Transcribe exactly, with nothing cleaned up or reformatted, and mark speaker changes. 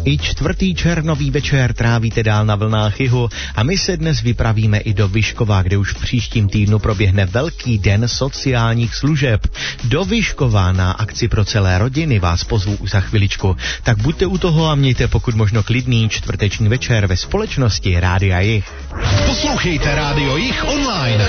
Speaker 1: I čtvrtý červnový večer trávíte dál na vlnách Jihu a my se dnes vypravíme i do Vyškova, kde už v příštím týdnu proběhne velký den sociálních služeb. Do Vyškova na akci pro celé rodiny vás pozvu už za chviličku. Tak buďte u toho a mějte pokud možno klidný čtvrteční večer ve společnosti Rádia Jih.
Speaker 2: Poslouchejte Rádio Jih online.